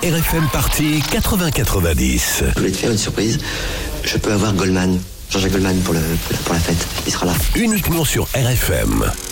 RFM Party 80-90. Je voulais te faire une surprise. Je peux avoir Goldman, Jean-Jacques Goldman pour la fête. Il sera là. Uniquement sur RFM.